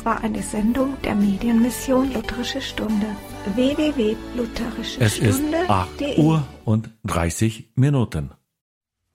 war eine Sendung der Medienmission Lutherische Stunde. www.lutherischestunde.de. Es ist 8 Uhr und 30 Minuten.